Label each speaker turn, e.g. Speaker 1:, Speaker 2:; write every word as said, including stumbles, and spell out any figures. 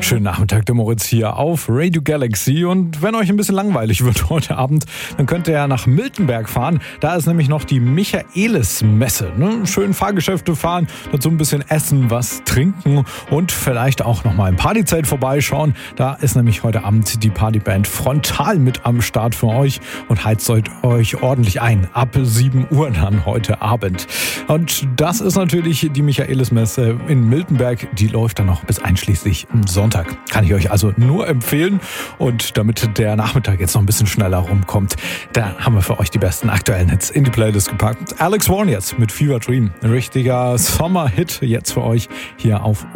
Speaker 1: Schönen Nachmittag, der Moritz hier auf Radio Galaxy. Und wenn euch ein bisschen langweilig wird heute Abend, dann könnt ihr ja nach Miltenberg fahren. Da ist nämlich noch die Michaelis-Messe. Ne? Schön Fahrgeschäfte fahren, dazu ein bisschen essen, was trinken und vielleicht auch noch mal im Partyzelt vorbeischauen. Da ist nämlich heute Abend die Partyband Frontal mit am Start für euch und heizt euch ordentlich ein. Ab sieben Uhr dann heute Abend. Und das ist natürlich die Michaelis-Messe in Miltenberg. Die läuft dann noch bis einschließlich Sonntag. Kann ich euch also nur empfehlen. Und damit der Nachmittag jetzt noch ein bisschen schneller rumkommt, da haben wir für euch die besten aktuellen Hits in die Playlist gepackt. Alex Warren jetzt mit Fever Dream. Ein richtiger Sommer-Hit jetzt für euch hier auf